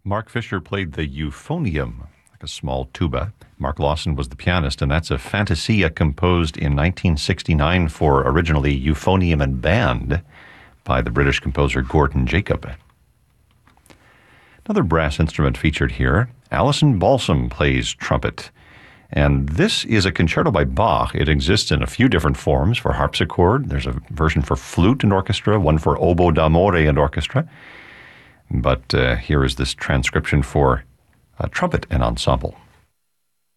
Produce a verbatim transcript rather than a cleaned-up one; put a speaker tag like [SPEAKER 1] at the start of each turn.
[SPEAKER 1] Mark Fisher played the euphonium, like a small tuba. Mark Lawson was the pianist, and that's a Fantasia composed in nineteen sixty-nine for originally euphonium and band by the British composer Gordon Jacob. Another brass instrument featured here, Alison Balsam plays trumpet. And this is a concerto by Bach. It exists in a few different forms for harpsichord. There's a version for flute and orchestra, one for oboe d'amore and orchestra. But uh, here is this transcription for uh, trumpet and ensemble.